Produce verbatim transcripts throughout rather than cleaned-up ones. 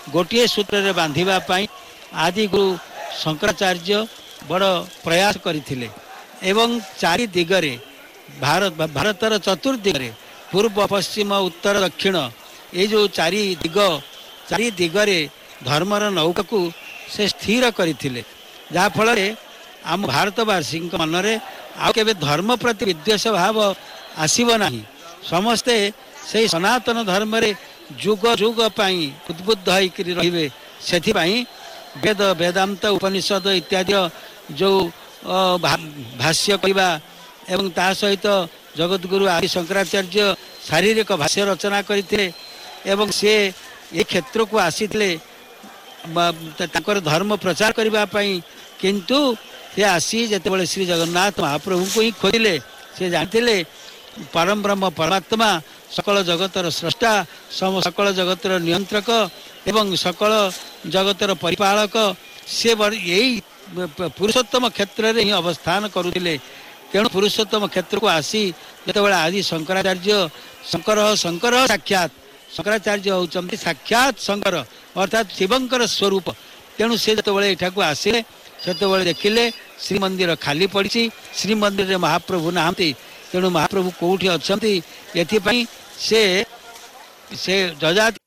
गोटे सूत्र बांधिबा पाई आदि गुरु शंकराचार्य बड़ प्रयास करथिले एवं चारि दिगरे भारत भारतर चतुर्दिगरे पूर्व पश्चिम उत्तर दक्षिण ये जो चारि दिग चारि दिगरे धर्मर नौका को से स्थिर करथिले जहा फल आम भारतवासी मनरे आ केबे धर्म प्रति विद्वेष भाव आसीब नाही समस्ते से सनातन धर्म रे जुग जुग पाई उद्बुद्ध होकर रहिबे सेथि पाई वेद वेदांत उपनिषद इत्यादि जो भाष्य करिबा एवं ता सहित जगतगुरु आदि शंकराचार्य शारीरिक भाष्य रचना करथिले एवं से ये क्षेत्र को आसीथिले ताकर धर्म प्रचार करिबा पाई किंतु से आसी जेतेबेले श्री जगन्नाथ महाप्रभु को ही खोजिले से जानथिले परम ब्रह्म परमात्मा सकल जगतर स्रष्टा सकल जगतर नियंत्रक एवं सकल जगतर परिपालक से यही पुरुषोत्तम क्षेत्र में ही अवस्थान करुले तेणु पुरुषोत्तम क्षेत्र को आसी जितेबाला आदि शंकराचार्य शंकर शंकर साक्षात शंकराचार्य होती साक्षात शंकर अर्थात शिवंकर स्वरूप तेणु से जितेबाला यहाँ को आसिले से देखिले श्रीमंदिर खाली पड़ी श्रीमंदिर महाप्रभु नहांती तेणु महाप्रभु कौटी अच्छा एथिपाई से से जजाति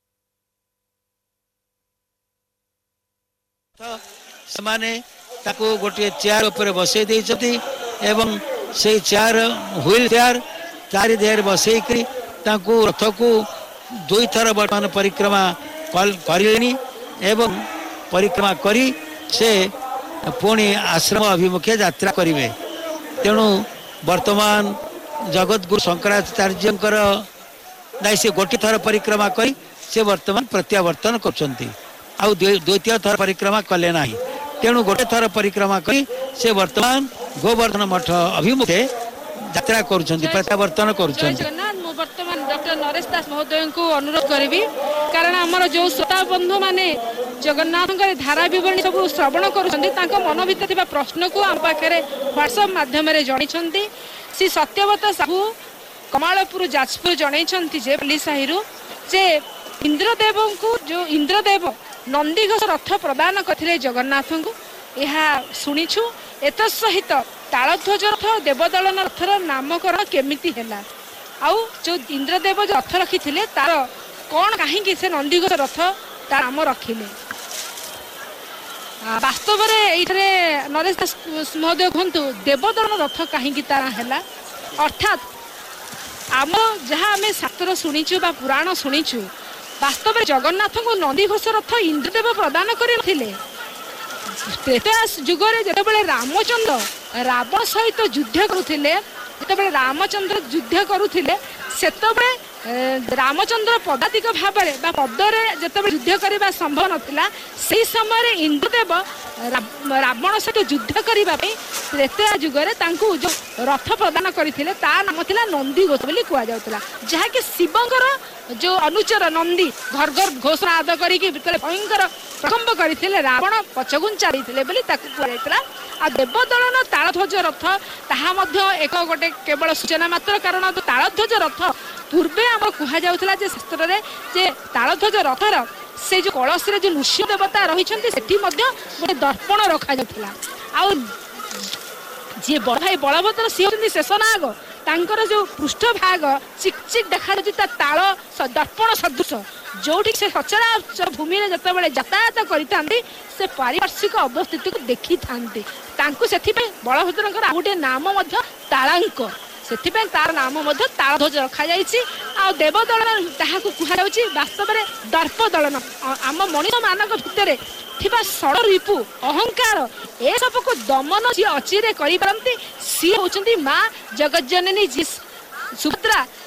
से गोटे चेयर उपर बसई देइछथि एवं से चेयर व्हील चेयर चारि देहर बसईकरी ताकू रथ को दुई थर वर्तमान परिक्रमा करें एवं परिक्रमा करी से पुणी आश्रम अभिमुखे यात्रा करेंगे तेणु वर्तमान जगत गुरु शंकराचार्य नाई से गोटे थर परिक्रमा करी से वर्तमान प्रत्यावर्तन करछंती आउ द्वितीय थर परिक्रमा कले ना तेणु गोटे थर परिक्रमा करी से वर्तमान गोवर्धन मठ अभिमुखे यात्रा करुछंती प्रत्यावर्तन करुछंती। वर्तमान डॉक्टर नरेश दास महोदय को अनुरोध करी कारण आमर जो श्रोता बंधु माने जगन्नाथ धारा विवरणी सब श्रवण कर मन भर प्रश्न को आम पाखे व्हाट्सएप माध्यम जन श्री सत्यव्रत साहू कमालपुर जाजपुर जन साही जे इंद्रदेव को जो इंद्रदेव नंदीघोष रथ प्रदान करते जगन्नाथ को यह शुणीछु एत सहित तालध्वज रथ देवदलन रथर नामकरण केमिति हैला आउ जो इंद्रदेव जो रथ रखी थे तार कौन कहीं से नंदीघोष रथ तार नाम रखिले वास्तव में नरेश दास महोदय कहतु देवदलन रथ कहीं तार है अर्थात आम जहाँ आम शास्त्र शुणीचु बा पुराण शुणीचु वास्तव में जगन्नाथ को नंदीघोष रथ इंद्रदेव प्रदान करते त्रेता जुगरे जितेबाला रामचंद्र रावण सहित युद्ध करुले जितेबाला रामचंद्र युद्ध करुले सेतबे रामचंद्र पदातिक भाव में पदरे जिते युद्ध करने संभव नाला से समय इंद्रदेव रावण सहित युद्ध करने त्रेता जुगरे जो रथ प्रदान करते नाम था नंदीघोष बोली कहुला जहाँकि शिवंकर जो अनुचर नंदी घर घर घोषणा आद कर भयंकर प्रकम्प करते रावण पछगुंचा कहला आ देवदलन तालध्वज रथ ताहा एक गोटे केवल सूचना मात्र कारण तालध्वज रथ पूर्वे आम कहुला शास्त्र में जे तालध्वज रथर से जो कलश जो नृसिंह देवता रही गोटे दर्पण रखा आ जी बड़ भाई बलभद्र सी होती शेषनाग तांकर जो पृष्ठ भाग चिक चिक देखा ताल दर्पण सदृश जो से सचराचर भूमि में जिते यातायात करते से पारिपार्श्विक अवस्थिति को देखी था बलभद्र आ गोटे नाम तालांक से तार नाम तालध्वज रखा आ देवदलन कहुच्छी वास्तव में दर्प दलन आम मनीष मान भितर षड़ रिपु अहंकार ए सब को दमन सी अचिरे करी सी होचंती माँ जगज्जननी जी सुभद्रा